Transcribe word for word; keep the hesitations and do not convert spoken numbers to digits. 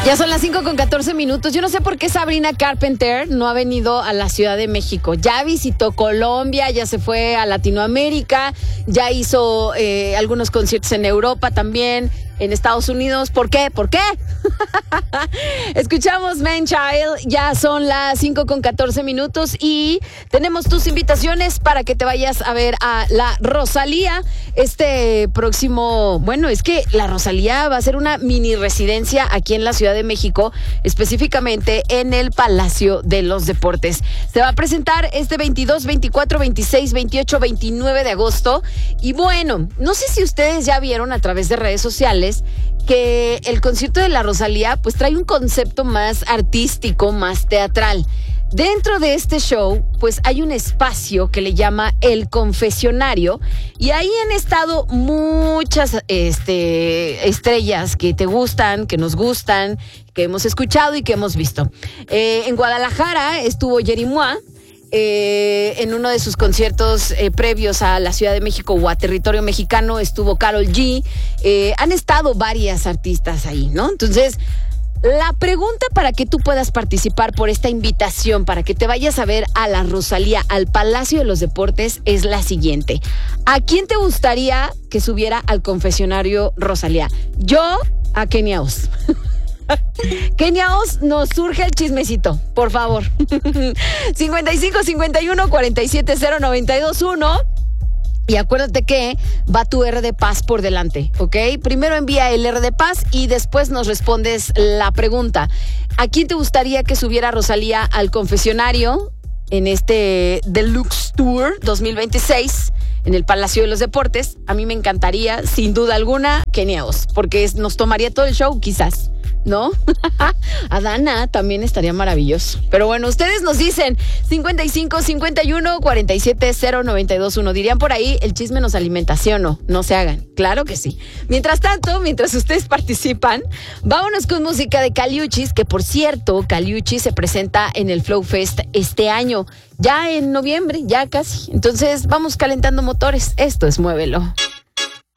Ya son las cinco con catorce minutos. Yo no sé por qué Sabrina Carpenter no ha venido a la Ciudad de México. Ya visitó Colombia, ya se fue a Latinoamérica, ya hizo eh, algunos conciertos en Europa también, en Estados Unidos. ¿Por qué? ¿Por qué? Escuchamos Man Child, ya son las cinco con catorce minutos y tenemos tus invitaciones para que te vayas a ver a la Rosalía este próximo, bueno, es que la Rosalía va a ser una mini residencia aquí en la Ciudad de México, específicamente en el Palacio de los Deportes. Se va a presentar este veintidós, veinticuatro, veintiséis, veintiocho, veintinueve de agosto y bueno, no sé si ustedes ya vieron a través de redes sociales que el concierto de la Rosalía pues trae un concepto más artístico, más teatral. Dentro de este show pues hay un espacio que le llama El Confesionario y ahí han estado muchas este, estrellas que te gustan, que nos gustan, que hemos escuchado y que hemos visto. Eh, en Guadalajara estuvo Yeri Mua. Eh, en uno de sus conciertos eh, previos a la Ciudad de México o a territorio mexicano estuvo Karol G. Eh, han estado varias artistas ahí, ¿no? Entonces, la pregunta para que tú puedas participar por esta invitación, para que te vayas a ver a la Rosalía, al Palacio de los Deportes, es la siguiente. ¿A quién te gustaría que subiera al confesionario Rosalía? Yo, a Kenia Os. Kenia Os, nos surge el chismecito, por favor. cincuenta y cinco, cincuenta y uno, cuarenta y siete, cero, noventa y dos, uno. Y acuérdate que va tu R de Paz por delante, ¿ok? Primero envía el R de Paz y después nos respondes la pregunta. ¿A quién te gustaría que subiera Rosalía al confesionario en este Deluxe Tour dos mil veintiséis en el Palacio de los Deportes? A mí me encantaría, sin duda alguna, Kenia Os, porque es, nos tomaría todo el show, quizás, ¿no? Adana también estaría maravilloso. Pero bueno, ustedes nos dicen cincuenta y cinco, cincuenta y uno, cuarenta y siete, cero, noventa y dos, uno. Dirían por ahí, el chisme nos alimenta, ¿sí o no? No se hagan. Claro que sí. Mientras tanto, mientras ustedes participan, vámonos con música de Caliuchis, que por cierto, Caliuchis se presenta en el Flow Fest este año, ya en noviembre, ya casi. Entonces, vamos calentando motores. Esto es Muévelo.